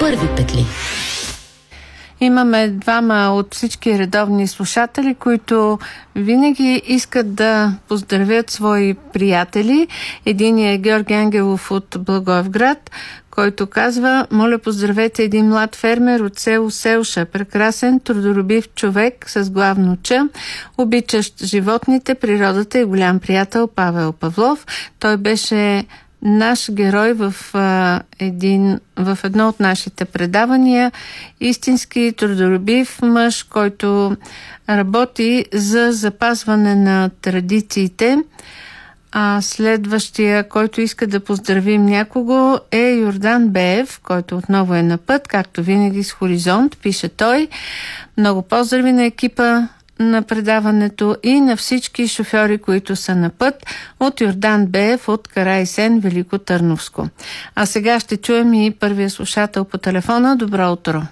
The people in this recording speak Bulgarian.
първи петли. Имаме двама от всички редовни слушатели, които винаги искат да поздравят свои приятели. Единият е Георги Ангелов от Благоевград, който казва: моля, поздравете един млад фермер от село Селша. Прекрасен, трудолюбив човек с главно Ч, обичащ животните, природата и голям приятел Павел Павлов. Той беше наш герой в едно от нашите предавания. Истински трудолюбив мъж, който работи за запазване на традициите. А следващия, който иска да поздравим някого, е Йордан Беев, който отново е на път, както винаги с Хоризонт, пише той. Много поздрави на екипа на предаването и на всички шофьори, които са на път, от Йордан Беев от Караисен, Велико Търновско. А сега ще чуем и първия слушател по телефона. Добро утро!